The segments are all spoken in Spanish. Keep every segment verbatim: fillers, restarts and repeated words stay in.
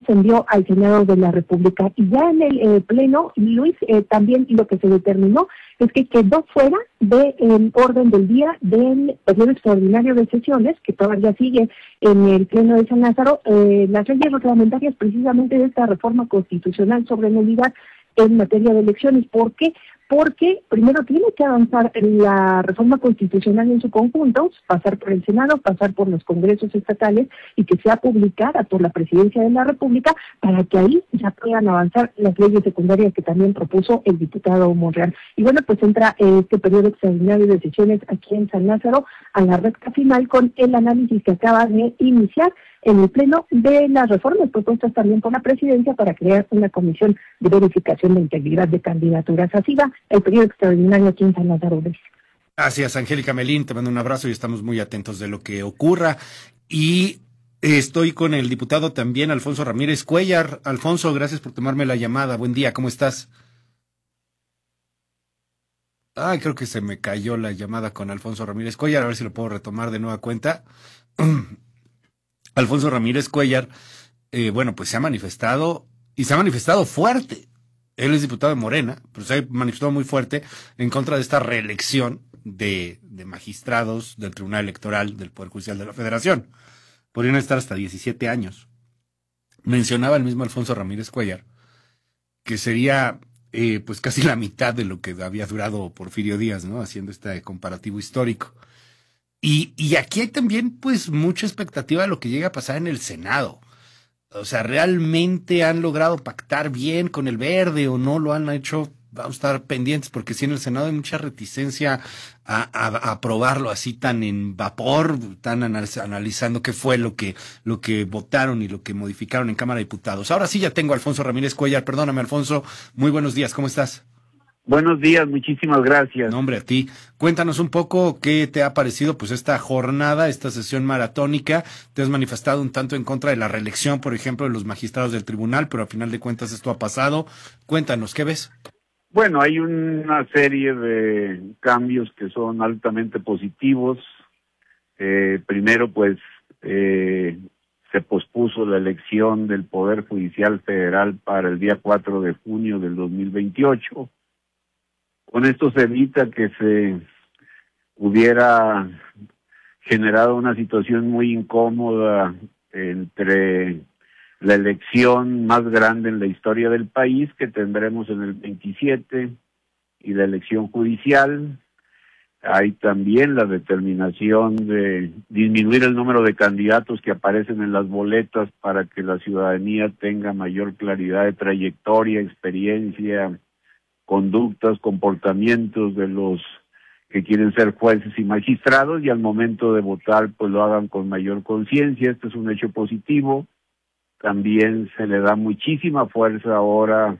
se envió al Senado de la República. Y ya en el eh, Pleno, Luis, eh, también lo que se determinó es que quedó fuera del orden del día del periodo extraordinario de sesiones, que todavía sigue en el Pleno de San Lázaro, eh, las leyes reglamentarias precisamente de esta reforma constitucional sobre nulidad en materia de elecciones. ¿Por qué? Porque primero tiene que avanzar la reforma constitucional en su conjunto, pasar por el Senado, pasar por los congresos estatales y que sea publicada por la Presidencia de la República para que ahí ya puedan avanzar las leyes secundarias que también propuso el diputado Monreal. Y bueno, pues entra este periodo extraordinario de sesiones aquí en San Lázaro a la recta final con el análisis que acaba de iniciar en el Pleno de las reformas propuestas también por la Presidencia para crear una comisión de verificación de integridad de candidaturas. Así va el periodo extraordinario aquí en San Lázaro. Gracias, Angélica Melín, te mando un abrazo y estamos muy atentos de lo que ocurra. Y estoy con el diputado también, Alfonso Ramírez Cuéllar. Alfonso, gracias por tomarme la llamada. Buen día, ¿cómo estás? Ah, creo que se me cayó la llamada con Alfonso Ramírez Cuéllar, a ver si lo puedo retomar de nueva cuenta. Alfonso Ramírez Cuéllar, eh, bueno, pues se ha manifestado, y se ha manifestado fuerte. Él es diputado de Morena, pero se ha manifestado muy fuerte en contra de esta reelección de, de magistrados del Tribunal Electoral del Poder Judicial de la Federación. Podrían estar hasta diecisiete años. Mencionaba el mismo Alfonso Ramírez Cuéllar que sería eh, pues casi la mitad de lo que había durado Porfirio Díaz, ¿no? Haciendo este comparativo histórico. Y, y aquí hay también, pues, mucha expectativa de lo que llega a pasar en el Senado. O sea, ¿realmente han logrado pactar bien con el Verde o no lo han hecho? Vamos a estar pendientes porque sí en el Senado hay mucha reticencia a, a, a aprobarlo así tan en vapor, tan analiz- analizando qué fue lo que, lo que votaron y lo que modificaron en Cámara de Diputados. Ahora sí ya tengo a Alfonso Ramírez Cuéllar. Perdóname, Alfonso. Muy buenos días. ¿Cómo estás? Buenos días, muchísimas gracias. No, hombre, a ti. Cuéntanos un poco qué te ha parecido pues esta jornada, esta sesión maratónica. Te has manifestado un tanto en contra de la reelección, por ejemplo, de los magistrados del tribunal, pero a final de cuentas esto ha pasado. Cuéntanos, ¿qué ves? Bueno, hay una serie de cambios que son altamente positivos. Eh, primero, pues, eh, se pospuso la elección del Poder Judicial Federal para el día cuatro de junio del dos mil veintiocho. Con esto se evita que se hubiera generado una situación muy incómoda entre la elección más grande en la historia del país, que tendremos en el veintisiete, y la elección judicial. Hay también la determinación de disminuir el número de candidatos que aparecen en las boletas para que la ciudadanía tenga mayor claridad de trayectoria, experiencia, conductas, comportamientos de los que quieren ser jueces y magistrados, y al momento de votar pues lo hagan con mayor conciencia. Este es un hecho positivo. También se le da muchísima fuerza ahora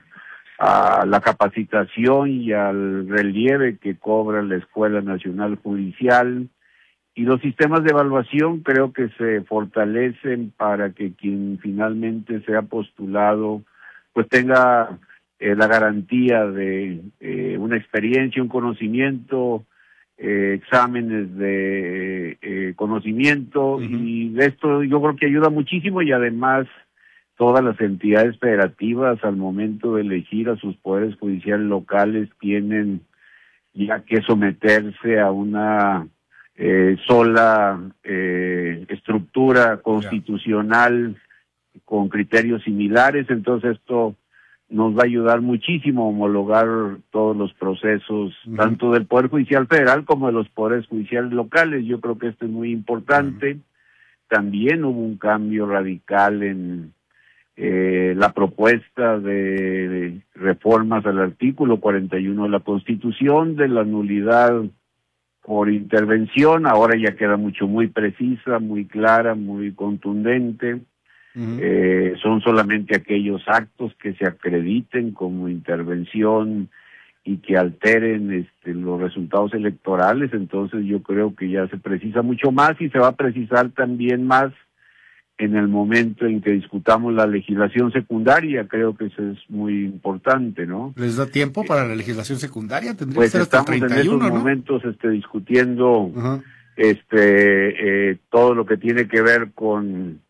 a la capacitación y al relieve que cobra la Escuela Nacional Judicial, y los sistemas de evaluación creo que se fortalecen para que quien finalmente sea postulado pues tenga Eh, la garantía de eh, una experiencia, un conocimiento, eh, exámenes de eh, conocimiento, uh-huh. Y esto yo creo que ayuda muchísimo, y además todas las entidades federativas al momento de elegir a sus poderes judiciales locales tienen ya que someterse a una eh, sola eh, estructura constitucional yeah. con criterios similares. Entonces esto nos va a ayudar muchísimo a homologar todos los procesos, uh-huh. tanto del Poder Judicial Federal como de los poderes judiciales locales. Yo creo que esto es muy importante. Uh-huh. También hubo un cambio radical en eh, la propuesta de, de reformas al artículo cuarenta y uno de la Constitución, de la nulidad por intervención. Ahora ya queda mucho muy precisa, muy clara, muy contundente. Uh-huh. Eh, son solamente aquellos actos que se acrediten como intervención y que alteren este, los resultados electorales. Entonces yo creo que ya se precisa mucho más, y se va a precisar también más en el momento en que discutamos la legislación secundaria. Creo que eso es muy importante, ¿no? ¿Les da tiempo para la legislación secundaria? Tendría pues que ser hasta estamos treinta y uno, en esos ¿no? momentos este, discutiendo uh-huh. este eh, todo lo que tiene que ver con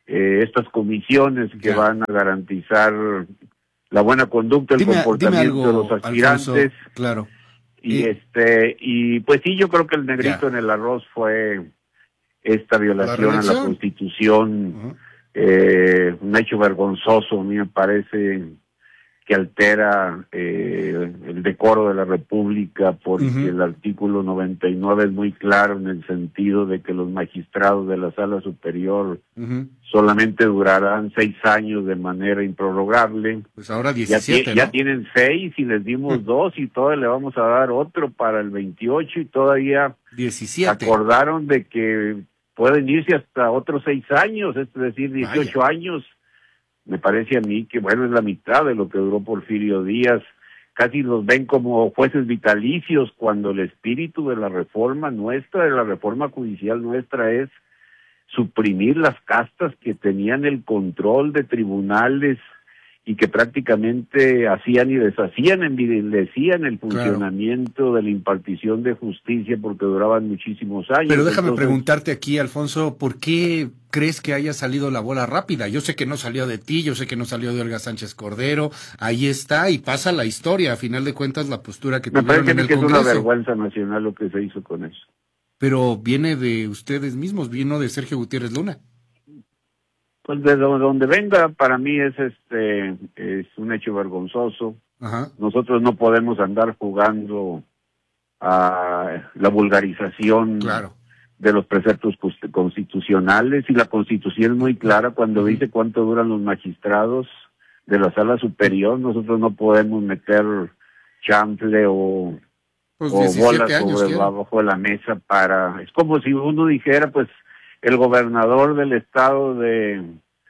eh, estas comisiones que ya. van a garantizar la buena conducta, el dime, comportamiento dime algo, de los aspirantes. Alfonso, claro. Y Eh, este y pues sí, yo creo que el negrito ya. en el arroz fue esta violación ¿La a la Constitución, uh-huh. eh, un hecho vergonzoso, a mí me parece que altera eh, el decoro de la República, porque uh-huh. el artículo noventa y nueve es muy claro en el sentido de que los magistrados de la Sala Superior uh-huh. solamente durarán seis años de manera improrrogable. Pues ahora diecisiete, ya, ¿no? ya tienen seis y les dimos uh-huh. dos y todavía le vamos a dar otro para el veintiocho y todavía diecisiete. Acordaron de que pueden irse hasta otros seis años, es decir, dieciocho Vaya. años. Me parece a mí que, bueno, es la mitad de lo que duró Porfirio Díaz. Casi los ven como jueces vitalicios, cuando el espíritu de la reforma nuestra, de la reforma judicial nuestra, es suprimir las castas que tenían el control de tribunales y que prácticamente hacían y deshacían, envilecían el funcionamiento claro. de la impartición de justicia, porque duraban muchísimos años. Pero déjame Entonces, preguntarte aquí, Alfonso, ¿por qué crees que haya salido la bola rápida? Yo sé que no salió de ti, yo sé que no salió de Olga Sánchez Cordero, ahí está y pasa la historia, a final de cuentas la postura que me tuvieron en el que Congreso. Es una vergüenza nacional lo que se hizo con eso. Pero viene de ustedes mismos, vino de Sergio Gutiérrez Luna. Pues de donde venga, para mí es este es un hecho vergonzoso. Ajá. Nosotros no podemos andar jugando a la vulgarización claro. de los preceptos constitucionales, y la Constitución es muy clara cuando uh-huh. dice cuánto duran los magistrados de la Sala Superior. Nosotros no podemos meter chanfle o, pues o bolas años, sobre abajo de la mesa para... Es como si uno dijera, pues, el gobernador del estado de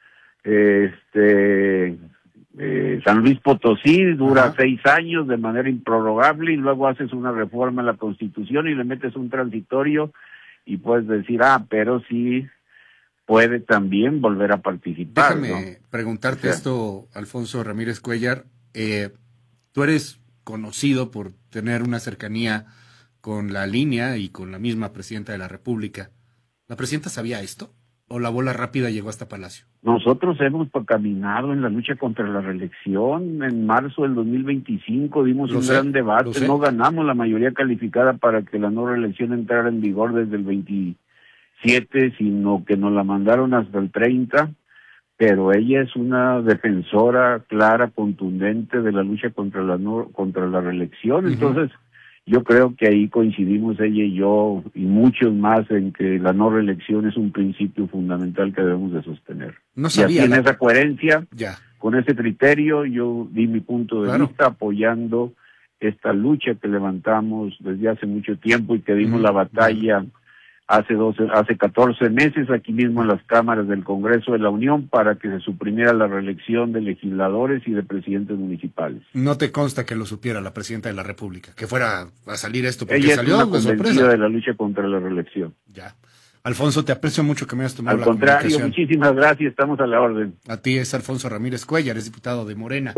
este eh, San Luis Potosí dura Ajá. seis años de manera improrrogable, y luego haces una reforma en la Constitución y le metes un transitorio y puedes decir, ah, pero sí puede también volver a participar. Déjame ¿no? preguntarte o sea, esto, Alfonso Ramírez Cuéllar. Eh, tú eres conocido por tener una cercanía con la línea y con la misma presidenta de la República. ¿La presidenta sabía esto? ¿O la bola rápida llegó hasta Palacio? Nosotros hemos caminado en la lucha contra la reelección. En marzo del dos mil veinticinco dimos lo un sé, gran debate. No ganamos la mayoría calificada para que la no reelección entrara en vigor desde el veintisiete, sino que nos la mandaron hasta el treinta. Pero ella es una defensora clara, contundente de la lucha contra la no, contra la reelección. Uh-huh. Entonces, yo creo que ahí coincidimos ella y yo y muchos más en que la no reelección es un principio fundamental que debemos de sostener. No sabía. Y así, en esa coherencia, ya. con ese criterio, yo di mi punto de claro. vista apoyando esta lucha que levantamos desde hace mucho tiempo y que dimos uh-huh. la batalla uh-huh. hace doce, hace catorce meses aquí mismo en las cámaras del Congreso de la Unión para que se suprimiera la reelección de legisladores y de presidentes municipales. No te consta que lo supiera la presidenta de la República, que fuera a salir esto porque Ella salió es una de convencida de la lucha contra la reelección. Ya. Alfonso, te aprecio mucho que me hayas tomado Al la contrario, comunicación. muchísimas gracias, estamos a la orden. A ti es Alfonso Ramírez Cuéllar, es diputado de Morena.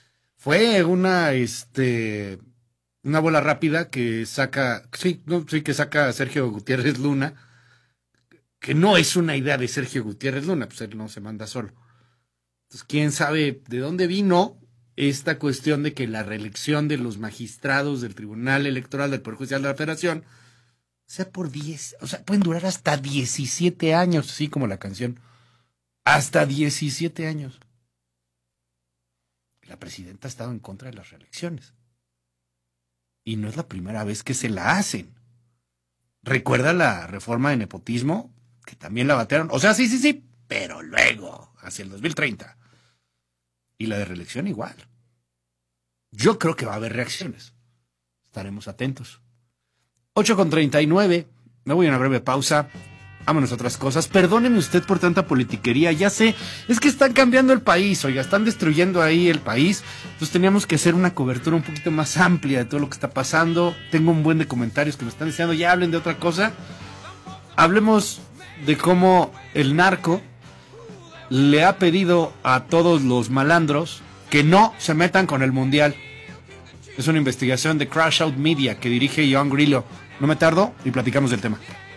Fue una, este... una bola rápida que saca, sí, no, sí que saca Sergio Gutiérrez Luna, que no es una idea de Sergio Gutiérrez Luna, pues él no se manda solo. Entonces, quién sabe de dónde vino esta cuestión de que la reelección de los magistrados del Tribunal Electoral del Poder Judicial de la Federación sea por diez, o sea, pueden durar hasta diecisiete años, así como la canción, hasta diecisiete años. La presidenta ha estado en contra de las reelecciones. Y no es la primera vez que se la hacen. ¿Recuerda la reforma de nepotismo? Que también la batearon. O sea, sí, sí, sí, pero luego, hacia el dos mil treinta. Y la de reelección igual. Yo creo que va a haber reacciones. Estaremos atentos. ocho con treinta y nueve. Me voy a una breve pausa. Vámonos a otras cosas. Perdóneme usted por tanta politiquería. Ya sé, es que están cambiando el país, oiga, están destruyendo ahí el país. Entonces teníamos que hacer una cobertura un poquito más amplia de todo lo que está pasando. Tengo un buen de comentarios que me están diciendo, ya hablen de otra cosa. Hablemos de cómo el narco le ha pedido a todos los malandros que no se metan con el mundial. Es una investigación de Crash Out Media que dirige John Grillo. No me tardo y platicamos del tema.